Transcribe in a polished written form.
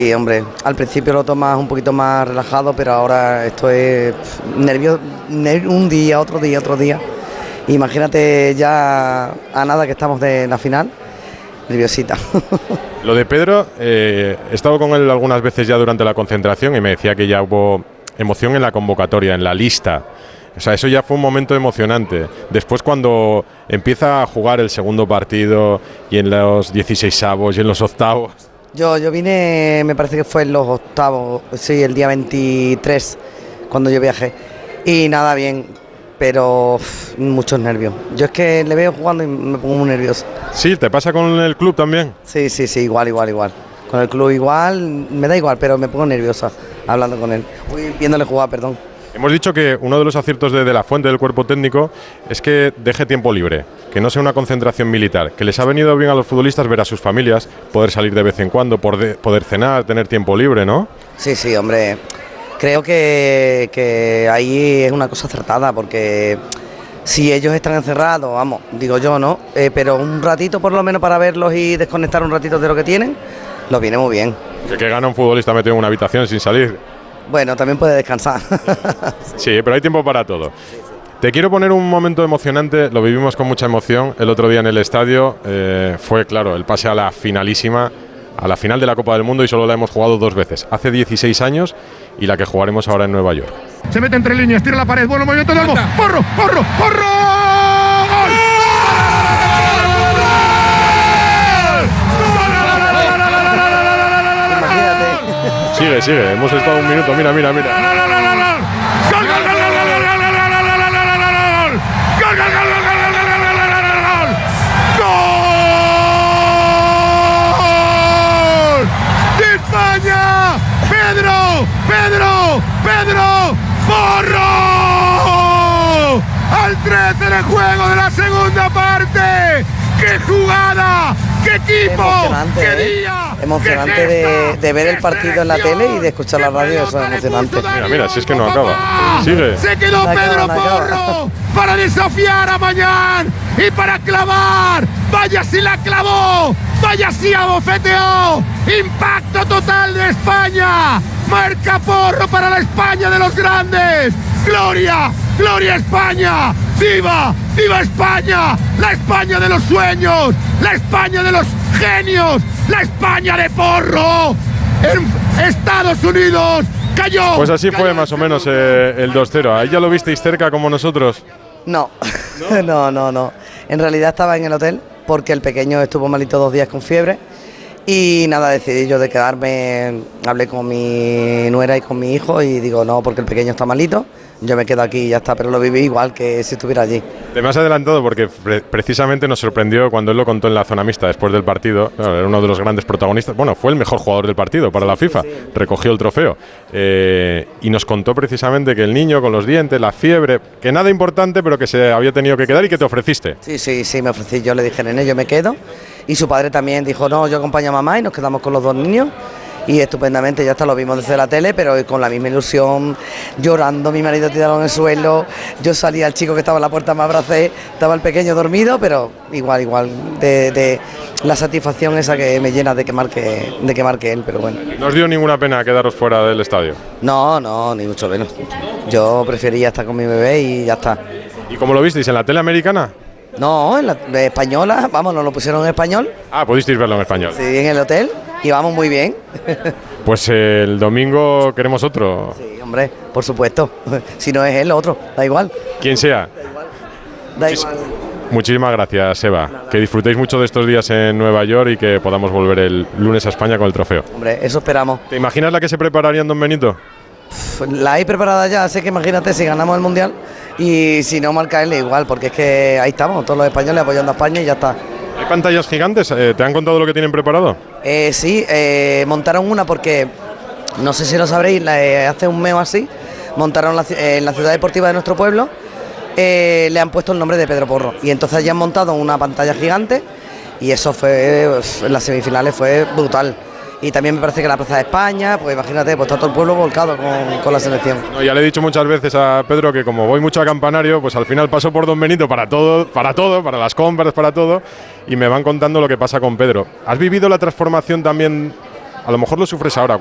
Sí, hombre, al principio lo tomas un poquito más relajado, pero ahora esto es nervios, un día, otro día, otro día. Imagínate ya a nada que estamos de la final, nerviosita. Lo de Pedro, he estado con él algunas veces ya durante la concentración y me decía que ya hubo emoción en la convocatoria, en la lista. O sea, eso ya fue un momento emocionante. Después cuando empieza a jugar el segundo partido y en los 16avos y en los octavos. Yo vine, me parece que fue en los octavos, sí, el día 23, cuando yo viajé. Y nada, bien, pero muchos nervios. Yo es que le veo jugando y me pongo muy nervioso. Sí, ¿te pasa con el club también? Sí, igual. Con el club igual, me da igual, pero me pongo nerviosa hablando con él. Viéndole jugar, perdón. Hemos dicho que uno de los aciertos de la Fuente, del cuerpo técnico, es que deje tiempo libre, que no sea una concentración militar, que les ha venido bien a los futbolistas ver a sus familias, poder salir de vez en cuando, poder cenar, tener tiempo libre, ¿no? Sí, hombre, creo que ahí es una cosa acertada, porque si ellos están encerrados, vamos, digo yo, ¿no? Pero un ratito por lo menos para verlos y desconectar un ratito de lo que tienen, lo viene muy bien. ¿Qué gana un futbolista metido en una habitación sin salir? Bueno, también puede descansar. Sí, pero hay tiempo para todo. Sí. Te quiero poner un momento emocionante, lo vivimos con mucha emoción el otro día en el estadio. Fue, claro, el pase a la finalísima, a la final de la Copa del Mundo, y solo la hemos jugado 2 veces. Hace 16 años y la que jugaremos ahora en Nueva York. Se mete entre líneas, tira la pared, bueno movimiento de Olmo. ¡Porro! ¡Gol! Sigue, hemos estado un minuto, mira. ¡Gol! ¡De España! ¡Pedro! ¡Porro! Al 13 de juego de la segunda parte. ¡Qué jugada! ¡Qué equipo! ¡Qué día! Emocionante de ver el partido en la tele y de escuchar la radio, eso es emocionante. Mira, si es que no acaba. Sigue. Se quedó Pedro Porro para desafiar a Mañán y para clavar. ¡Vaya si la clavó! ¡Vaya si abofeteó! ¡Impacto total de España! ¡Marca Porro para la España de los grandes! ¡Gloria! ¡Gloria España! ¡Viva! ¡Viva España! ¡La España de los sueños! ¡La España de los genios! ¡La España de Porro! ¡En Estados Unidos! ¡Cayó! Pues así fue más o menos el 2-0. ¿Ahí ya lo visteis cerca como nosotros? No. En realidad estaba en el hotel porque el pequeño estuvo malito 2 días con fiebre. Y nada, decidí yo de quedarme, hablé con mi nuera y con mi hijo y digo no, porque el pequeño está malito, yo me quedo aquí y ya está, pero lo viví igual que si estuviera allí. Te me has adelantado porque precisamente nos sorprendió cuando él lo contó en la zona mixta después del partido. Era uno de los grandes protagonistas, bueno, fue el mejor jugador del partido para la FIFA, recogió el trofeo y nos contó precisamente que el niño con los dientes, la fiebre, que nada importante pero que se había tenido que quedar y que te ofreciste. Sí, me ofrecí, yo le dije, nene, yo me quedo, y su padre también dijo, no, yo acompaño a mamá y nos quedamos con los 2 niños. Y estupendamente, ya está, lo vimos desde la tele, pero con la misma ilusión, llorando, mi marido tirado en el suelo, yo salí al chico que estaba en la puerta, me abracé, estaba el pequeño dormido, pero igual, de la satisfacción esa que me llena de que marque él, pero bueno. ¿No os dio ninguna pena quedaros fuera del estadio? No, ni mucho menos. Yo prefería estar con mi bebé y ya está. ¿Y cómo lo visteis? ¿En la tele americana? No, en la española, vamos, nos lo pusieron en español. Ah, pudisteis verlo en español. Sí, en el hotel, y vamos muy bien. Pues el domingo queremos otro. Sí, hombre, por supuesto. Si no es él, otro, da igual. Quien sea. Da igual. Muchísimas gracias, Eva. Que disfrutéis mucho de estos días en Nueva York y que podamos volver el lunes a España con el trofeo. Hombre, eso esperamos. ¿Te imaginas la que se prepararía en Don Benito? La hay preparada ya, así que imagínate si ganamos el Mundial y si no marca él igual, porque es que ahí estamos, todos los españoles apoyando a España y ya está. ¿Hay pantallas gigantes? ¿Te han contado lo que tienen preparado? Sí, montaron una porque, no sé si lo sabréis, hace un mes o así, montaron en la ciudad deportiva de nuestro pueblo, le han puesto el nombre de Pedro Porro y entonces ya han montado una pantalla gigante y eso fue, en las semifinales fue brutal. Y también me parece que la Plaza de España, pues imagínate, pues está todo el pueblo volcado con la selección. No, ya le he dicho muchas veces a Pedro que como voy mucho a Campanario, pues al final paso por Don Benito para todo, para las compras, para todo, y me van contando lo que pasa con Pedro. ¿Has vivido la transformación también a lo mejor lo sufres ahora